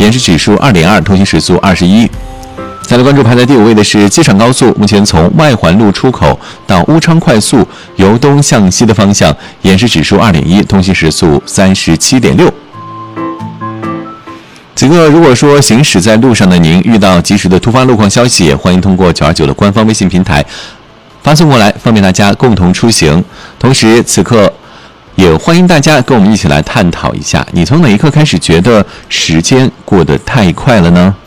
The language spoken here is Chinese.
延时指数2.2，通行时速21。再来关注排在第5位的是机场高速，目前从外环路出口到乌昌快速由东向西的方向，延时指数2.1，通行时速37.6。此刻如果说行驶在路上的您遇到及时的突发路况消息，也欢迎通过929的官方微信平台发送过来，方便大家共同出行。同时此刻也欢迎大家跟我们一起来探讨一下，你从哪一刻开始觉得时间过得太快了呢？